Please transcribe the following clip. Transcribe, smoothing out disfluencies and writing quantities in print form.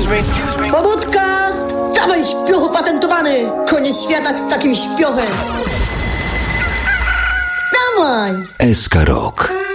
Pobudka! Dawaj, śpiochu patentowany! Koniec świata z takim śpiochem! Dawaj! SK Rok.